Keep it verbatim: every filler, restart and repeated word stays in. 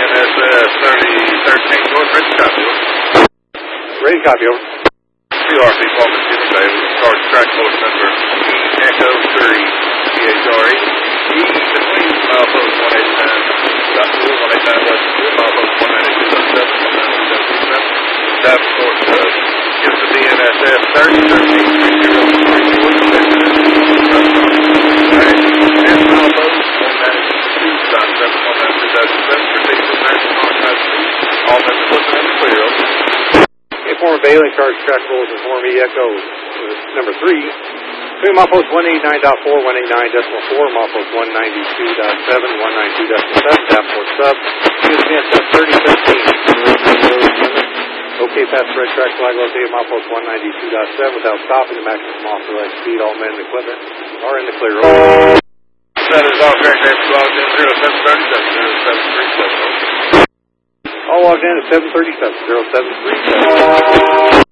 N S S thirty thirteen North, ready to copy, over. Ready to copy, over. C R P, Palmer City, Bay, charge track course number Echo three, C H R E, E between milepost one eighty-nine dot four, one eighty-nine dot two, milepost one ninety-two dot seven, one ninety-two dot seven, Davenport, uh, give us a D N S S thirty thirteen three zero three four, and milepost one ninety-two dot seven, one ninety-two dot seven, proceed to National Archives, all members listening in the clear, over. Informer Bailey, charge track rules, inform E Echo number three. Between milepost one eighty-nine dot four, one eighty-nine point four, milepost one ninety-two dot seven, one ninety-two dot seven, Davenport sub, U S P S thirty thirteen. Okay, past red track flag located milepost one ninety-two dot seven without stopping. The maximum authorized speed, all men and equipment are in the clear. That is all correct, David, logged in zero seven thirty, zero seven three seven. All logged in at seven thirty-seven, zero seven three seven.